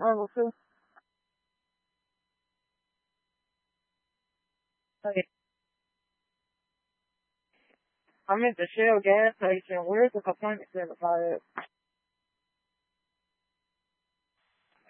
we'll see. Hey, I'm at the Shell gas station. Where's the complaint center by it?